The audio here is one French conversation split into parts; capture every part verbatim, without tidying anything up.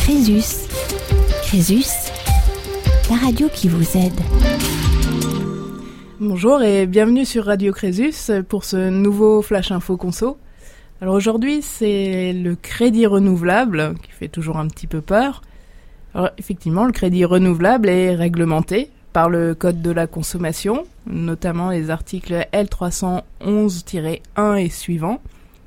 Crésus. Crésus, la radio qui vous aide. Bonjour et bienvenue sur Radio Crésus pour ce nouveau Flash Info Conso. Alors aujourd'hui, c'est le crédit renouvelable qui fait toujours un petit peu peur. Alors effectivement, le crédit renouvelable est réglementé par le Code de la consommation, notamment les articles L trois cent onze tiret un et suivants.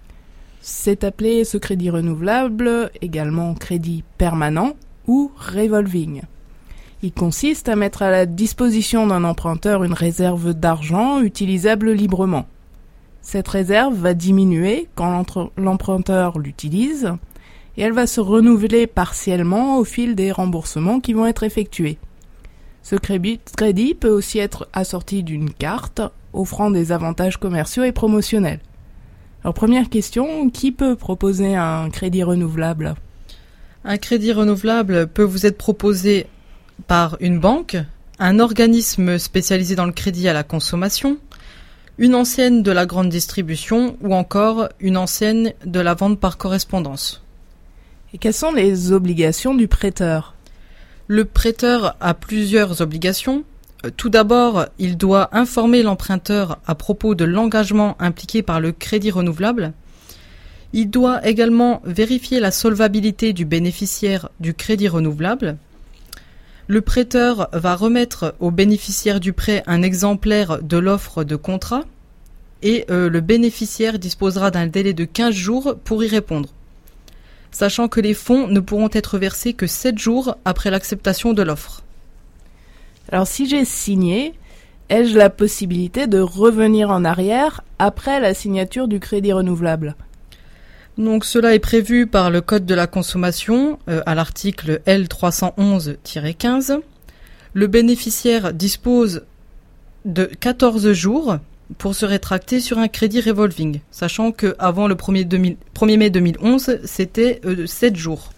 C'est appelé ce crédit renouvelable également crédit permanent ou revolving. Il consiste à mettre à la disposition d'un emprunteur une réserve d'argent utilisable librement. Cette réserve va diminuer quand l'emprunteur l'utilise et elle va se renouveler partiellement au fil des remboursements qui vont être effectués. Ce crédit peut aussi être assorti d'une carte offrant des avantages commerciaux et promotionnels. Alors première question, qui peut proposer un crédit renouvelable ? Un crédit renouvelable peut vous être proposé par une banque, un organisme spécialisé dans le crédit à la consommation, une enseigne de la grande distribution ou encore une enseigne de la vente par correspondance. Et quelles sont les obligations du prêteur ? Le prêteur a plusieurs obligations. Tout d'abord, il doit informer l'emprunteur à propos de l'engagement impliqué par le crédit renouvelable. Il doit également vérifier la solvabilité du bénéficiaire du crédit renouvelable. Le prêteur va remettre au bénéficiaire du prêt un exemplaire de l'offre de contrat et euh, le bénéficiaire disposera d'un délai de quinze jours pour y répondre, sachant que les fonds ne pourront être versés que sept jours après l'acceptation de l'offre. Alors si j'ai signé, ai-je la possibilité de revenir en arrière après la signature du crédit renouvelable ? Donc cela est prévu par le Code de la consommation euh, à l'article L trois cent onze tiret quinze. Le bénéficiaire dispose de quatorze jours pour se rétracter sur un crédit revolving, sachant qu'avant le premier mai deux mille onze, c'était euh, sept jours.